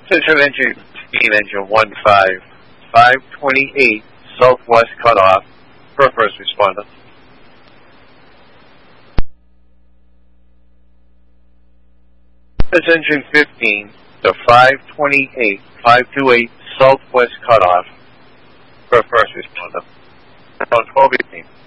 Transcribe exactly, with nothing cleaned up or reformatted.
Central Engine fifteen, Engine one five, five twenty-eight, Southwest cutoff for first responder. This Engine fifteen, the five twenty-eight, five twenty-eight, Southwest cutoff for first responder. On twelve eighteen.